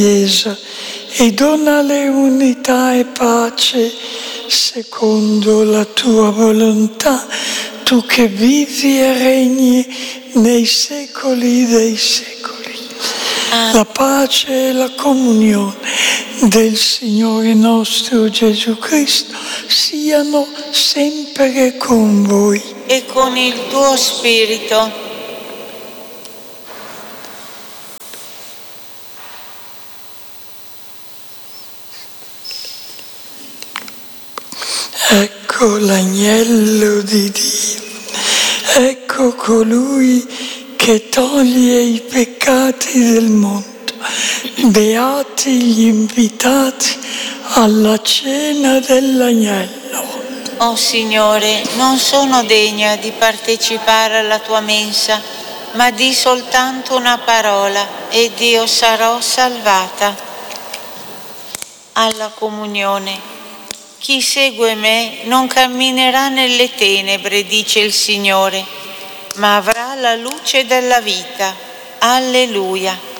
Chiesa e donale unità e pace secondo la tua volontà, tu che vivi e regni nei secoli dei secoli. La pace e la comunione del Signore nostro Gesù Cristo siano sempre con voi. E con il tuo spirito. Ecco l'agnello di Dio, ecco colui che toglie i peccati del mondo. Beati gli invitati alla cena dell'agnello. Oh Signore, non sono degna di partecipare alla tua mensa, ma di soltanto una parola ed io sarò salvata. Alla comunione. Chi segue me non camminerà nelle tenebre, dice il Signore, ma avrà la luce della vita. Alleluia.